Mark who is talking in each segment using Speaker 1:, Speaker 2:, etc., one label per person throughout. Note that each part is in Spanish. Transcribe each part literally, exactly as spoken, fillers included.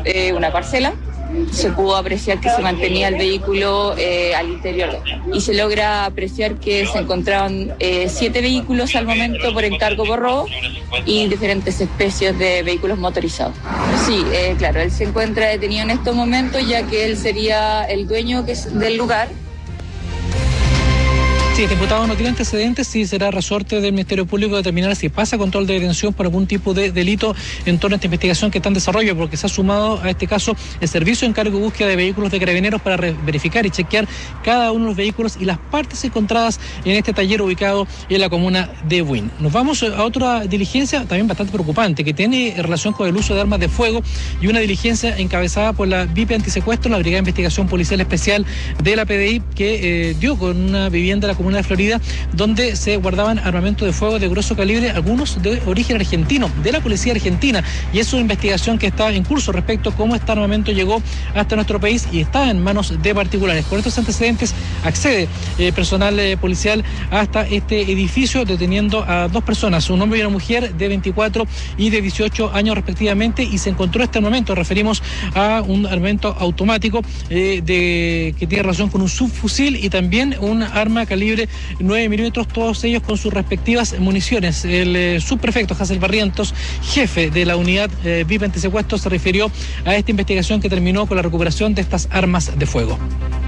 Speaker 1: eh, una parcela. Se pudo apreciar que se mantenía el vehículo eh, al interior y se logra apreciar que se encontraban eh, siete vehículos al momento por encargo por robo y diferentes especies de vehículos motorizados. Sí, eh, claro, él se encuentra detenido en estos momentos ya que él sería el dueño que es del lugar.
Speaker 2: Sí, el diputado no tiene antecedentes y será resorte del Ministerio Público determinar si pasa control de detención por algún tipo de delito en torno a esta investigación que está en desarrollo, porque se ha sumado a este caso el Servicio de Encargo y Búsqueda de Vehículos de Carabineros para verificar y chequear cada uno de los vehículos y las partes encontradas en este taller ubicado en la comuna de Buin. Nos vamos a otra diligencia también bastante preocupante que tiene relación con el uso de armas de fuego y una diligencia encabezada por la V I P Antisecuestro, la Brigada de Investigación Policial Especial de la P D I, que eh, dio con una vivienda de la comuna de Florida, donde se guardaban armamento de fuego de grueso calibre, algunos de origen argentino, de la policía argentina, y es una investigación que está en curso respecto a cómo este armamento llegó hasta nuestro país y está en manos de particulares. Con estos antecedentes accede eh, personal eh, policial hasta este edificio deteniendo a dos personas, un hombre y una mujer de veinticuatro y de dieciocho años respectivamente, y se encontró este armamento, referimos a un armamento automático eh, de, que tiene relación con un subfusil y también un arma calibre nueve milímetros, todos ellos con sus respectivas municiones. El eh, subprefecto Hazel Barrientos, jefe de la unidad eh, V I P Antisecuestro, se refirió a esta investigación que terminó con la recuperación de estas armas de fuego.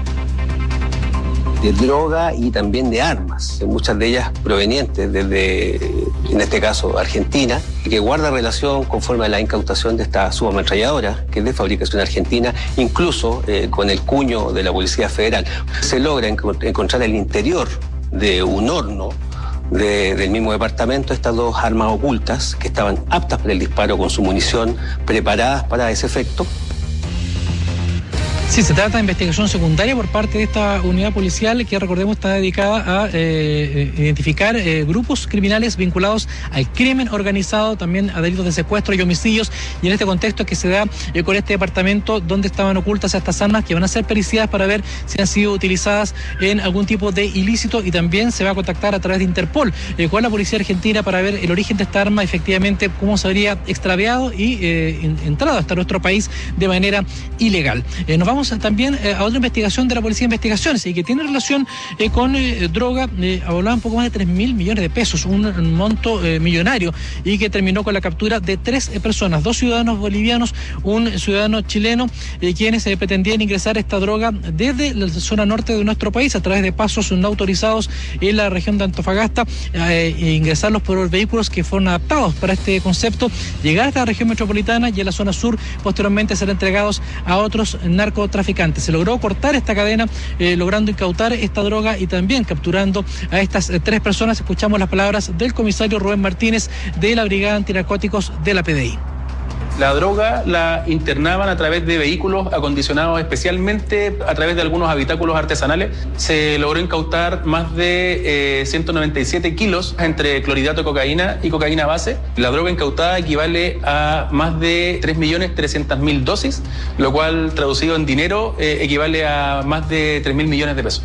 Speaker 3: De droga y también de armas, muchas de ellas provenientes desde, en este caso, Argentina, y que guarda relación conforme a la incautación de esta subametralladora, que es de fabricación argentina, incluso eh, con el cuño de la Policía Federal. Se logra enco- encontrar el interior de un horno de, del mismo departamento estas dos armas ocultas que estaban aptas para el disparo con su munición, preparadas para ese efecto.
Speaker 2: Sí, se trata de investigación secundaria por parte de esta unidad policial que, recordemos, está dedicada a eh, identificar eh, grupos criminales vinculados al crimen organizado, también a delitos de secuestro y homicidios, y en este contexto es que se da eh, con este departamento donde estaban ocultas estas armas que van a ser periciadas para ver si han sido utilizadas en algún tipo de ilícito, y también se va a contactar a través de Interpol eh, con la Policía Argentina para ver el origen de esta arma, efectivamente cómo se habría extraviado y eh, en, entrado hasta nuestro país de manera ilegal. Eh, nos vamos también eh, a otra investigación de la Policía de Investigaciones y que tiene relación eh, con eh, droga, eh, hablaba un poco más de tres mil millones de pesos, un, un monto eh, millonario, y que terminó con la captura de tres eh, personas, dos ciudadanos bolivianos, un ciudadano chileno, eh, quienes eh, pretendían ingresar esta droga desde la zona norte de nuestro país a través de pasos no autorizados en la región de Antofagasta, eh, e ingresarlos por vehículos que fueron adaptados para este concepto, llegar hasta la región metropolitana y en la zona sur posteriormente ser entregados a otros narcotraficantes. Se logró cortar esta cadena, eh, logrando incautar esta droga y también capturando a estas eh, tres personas. Escuchamos las palabras del comisario Rubén Martínez de la Brigada Antinarcóticos de la P D I.
Speaker 4: La droga la internaban a través de vehículos acondicionados especialmente a través de algunos habitáculos artesanales. Se logró incautar más de eh, ciento noventa y siete kilos entre clorhidrato de cocaína y cocaína base. La droga incautada equivale a más de tres millones trescientas mil dosis, lo cual traducido en dinero eh, equivale a más de tres mil millones de pesos.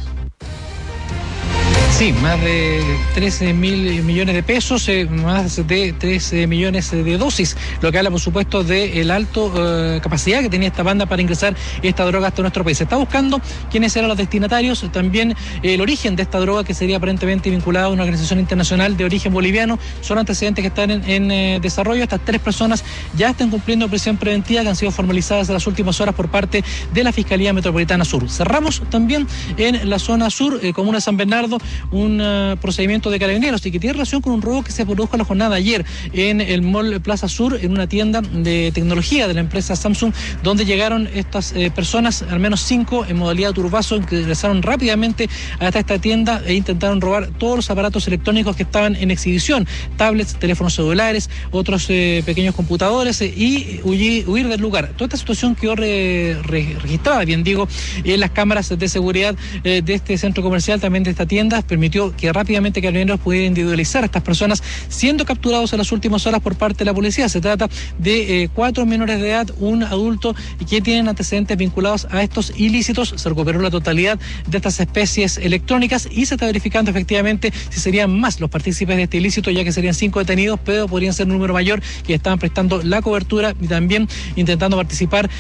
Speaker 2: Sí, más de trece mil millones de pesos, eh, más de trece millones de dosis, lo que habla, por supuesto, de la alta eh, capacidad que tenía esta banda para ingresar esta droga hasta nuestro país. Se está buscando quiénes eran los destinatarios, también eh, el origen de esta droga, que sería aparentemente vinculada a una organización internacional de origen boliviano. Son antecedentes que están en, en eh, desarrollo. Estas tres personas ya están cumpliendo prisión preventiva, que han sido formalizadas en las últimas horas por parte de la Fiscalía Metropolitana Sur. Cerramos también en la zona sur, eh, comuna de San Bernardo, un uh, procedimiento de carabineros y que tiene relación con un robo que se produjo en la jornada de ayer en el Mall Plaza Sur, en una tienda de tecnología de la empresa Samsung, donde llegaron estas eh, personas, al menos cinco, en modalidad turbazo, que ingresaron rápidamente hasta esta tienda e intentaron robar todos los aparatos electrónicos que estaban en exhibición, tablets, teléfonos celulares, otros eh, pequeños computadores eh, y huir, huir del lugar. Toda esta situación quedó re, re, registrada, bien digo, en las cámaras de seguridad eh, de este centro comercial, también de esta tienda. Permitió que rápidamente Carabineros pudiera individualizar a estas personas, siendo capturados en las últimas horas por parte de la policía. Se trata de eh, cuatro menores de edad, un adulto, y que tienen antecedentes vinculados a estos ilícitos. Se recuperó la totalidad de estas especies electrónicas y se está verificando efectivamente si serían más los partícipes de este ilícito, ya que serían cinco detenidos, pero podrían ser un número mayor que estaban prestando la cobertura y también intentando participar